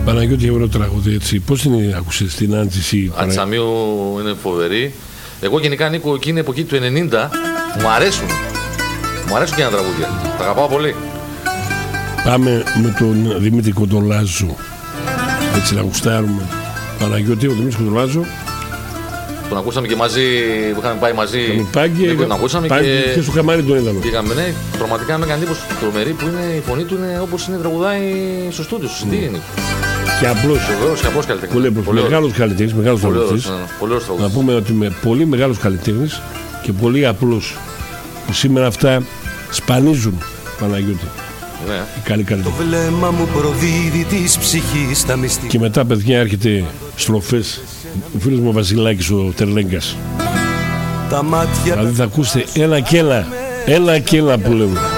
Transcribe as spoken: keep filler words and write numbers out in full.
Παναγιώτη, ωραίο τραγούδι, έτσι. Πώς την άκουσες την Άντζηση? Αντσαμίου είναι φοβερή. Εγώ γενικά νίκω εκείνη εποχή του ενενήντα. Μου αρέσουν. Μου αρέσουν και ένα τραγούδια. Τα αγαπάω πολύ. Πάμε με τον Δημήτρη Κοντολάζο. Έτσι να γουστάρουμε. Παναγιώτη, ο Δημήτρης Κοντολάζο. Τον ακούσαμε και μαζί, που είχαμε πάει μαζί. Πάει και, τον ακούσαμε πάει και, και στο καμάρι τον είδαμε. Πήγαμε, ναι, πραγματικά με έκανε εντύπωση τρομερή που είναι η φωνή του, είναι όπως είναι τραγουδάει στο στούντιο, στο σι ντι είναι. Και απλώς. Βεβαίως και απλώς καλλιτέχνης. Πολύ μεγάλος καλλιτέχνης, μεγάλος τραγουδιστής. Να πούμε ότι με πολύ μεγάλος καλλιτέχνης και πολύ απλός. Που σήμερα αυτά σπανίζουν, Παναγιώτη. Ναι. Η καλή καλλιτέχνη. Το βλέμμα μου προδίδει της ψυχής τα μυστικά. Και μετά, παιδιά, έρχεται στροφές. Ο φίλος μου ο Βασιλάκης, ο Τερλέγκας. Τα μάτια. Δηλαδή θα ακούσετε ένα και ένα. Ένα και ένα που λέμε.